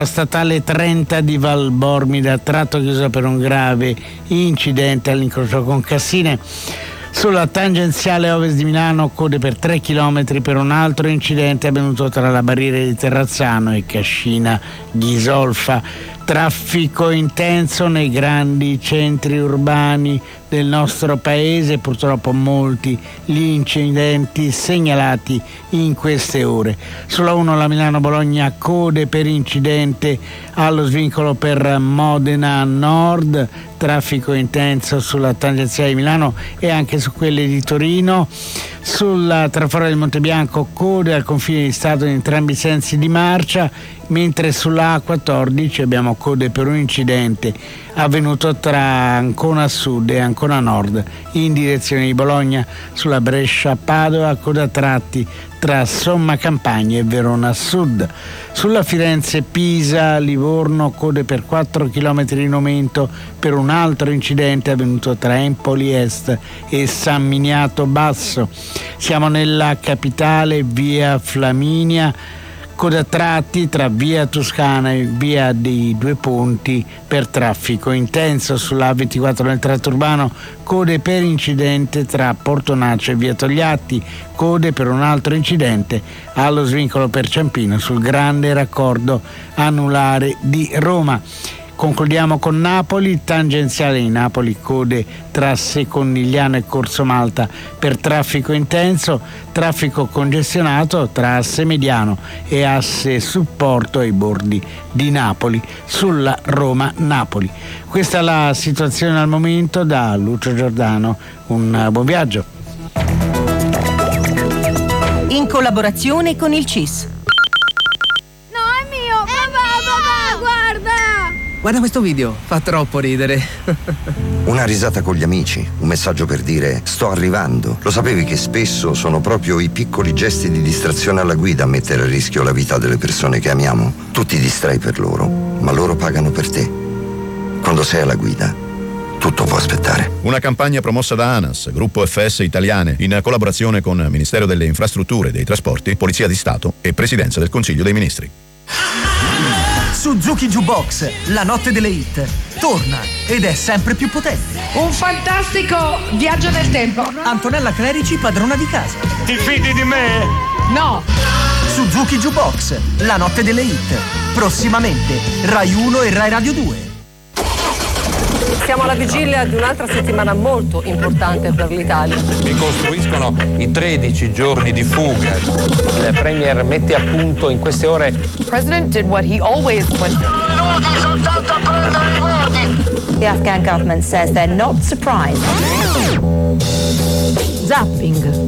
Statale 30 di Valbormida, tratto chiuso per un grave incidente all'incrocio con Cassine. Sulla tangenziale ovest di Milano, code per 3 km per un altro incidente avvenuto tra la barriera di Terrazzano e Cascina Ghisolfa. Traffico intenso nei grandi centri urbani del nostro paese, purtroppo molti gli incidenti segnalati in queste ore. Sulla 1 la Milano-Bologna, code per incidente allo svincolo per Modena Nord, traffico intenso sulla tangenziale di Milano e anche su quelle di Torino. Sulla Trafora del Montebianco, code al confine di Stato in entrambi i sensi di marcia, mentre sulla A14 abbiamo code per un incidente avvenuto tra Ancona Sud e Ancona Nord in direzione di Bologna. Sulla Brescia-Padova, coda a tratti tra Somma Campagna e Verona Sud. Sulla Firenze-Pisa-Livorno, code per 4 km in aumento per un altro incidente avvenuto tra Empoli Est e San Miniato Basso. Siamo nella capitale, via Flaminia, coda a tratti tra via Toscana e via dei Due Ponti per traffico intenso. Sulla A24 nel tratto urbano, code per incidente tra Portonaccio e via Togliatti, code per un altro incidente allo svincolo per Ciampino sul grande raccordo anulare di Roma. Concludiamo con Napoli, tangenziale di Napoli, code tra Secondigliano e Corso Malta per traffico intenso, traffico congestionato tra asse mediano e asse supporto ai bordi di Napoli sulla Roma-Napoli. Questa è la situazione al momento. Da Lucio Giordano, un buon viaggio. In collaborazione con il CIS. Guarda questo video, fa troppo ridere. Una risata con gli amici, un messaggio per dire sto arrivando. Lo sapevi che spesso sono proprio i piccoli gesti di distrazione alla guida a mettere a rischio la vita delle persone che amiamo? Tu ti distrai per loro, ma loro pagano per te. Quando sei alla guida, tutto può aspettare. Una campagna promossa da ANAS, Gruppo FS Italiane, in collaborazione con Ministero delle Infrastrutture e dei Trasporti, Polizia di Stato e Presidenza del Consiglio dei Ministri. Suzuki Jukebox, la notte delle hit, torna ed è sempre più potente. Un fantastico viaggio nel tempo. Antonella Clerici, padrona di casa. Ti fidi di me? No. Suzuki Jukebox, la notte delle hit, prossimamente Rai 1 e Rai Radio 2. Siamo alla vigilia di un'altra settimana molto importante per l'Italia. Mi costruiscono i 13 giorni di fuga. Il premier mette a punto in queste ore. The president did what he always would. The Afghan government says they're not surprised. Zapping.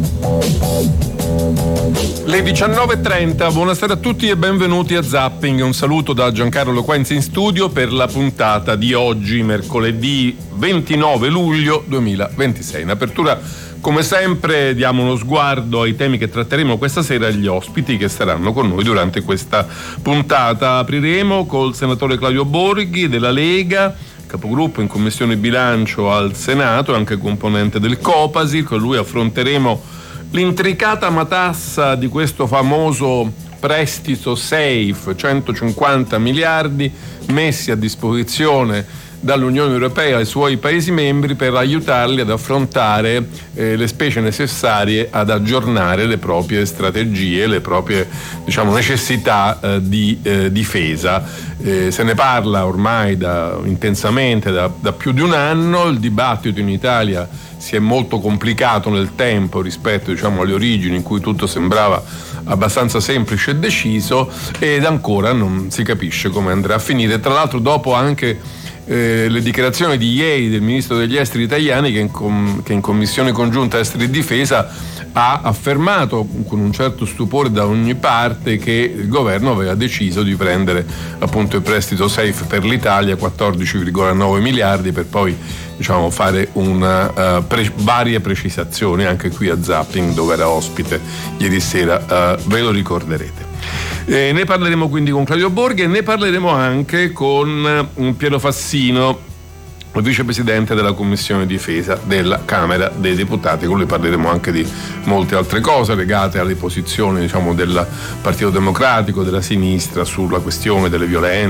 Le 19.30, buonasera a tutti e benvenuti a Zapping. Un saluto da Giancarlo Loquenzi in studio per la puntata di oggi, mercoledì 29 luglio 2026. In apertura, come sempre, diamo uno sguardo ai temi che tratteremo questa sera e agli ospiti che saranno con noi durante questa puntata. Apriremo col senatore Claudio Borghi della Lega, capogruppo in Commissione Bilancio al Senato, anche componente del Copasir. Con lui affronteremo l'intricata matassa di questo famoso prestito SAFE, 150 miliardi messi a disposizione dall'Unione Europea ai suoi Paesi membri per aiutarli ad affrontare le spese necessarie ad aggiornare le proprie strategie, le proprie necessità di difesa. Se ne parla ormai intensamente da più di un anno. Il dibattito in Italia si è molto complicato nel tempo rispetto alle origini, in cui tutto sembrava abbastanza semplice e deciso, ed ancora non si capisce come andrà a finire. Tra l'altro, dopo anche le dichiarazioni di ieri del ministro degli esteri italiani, che in Commissione Congiunta Esteri e Difesa ha affermato con un certo stupore da ogni parte che il governo aveva deciso di prendere appunto il prestito SAFE per l'Italia, 14,9 miliardi, per poi fare varie precisazioni anche qui a Zapping, dove era ospite ieri sera, ve lo ricorderete. Ne parleremo quindi con Claudio Borghi e ne parleremo anche con Piero Fassino, il vicepresidente della Commissione Difesa della Camera dei Deputati. Con lui parleremo anche di molte altre cose legate alle posizioni del Partito Democratico, della sinistra, sulla questione delle violenze,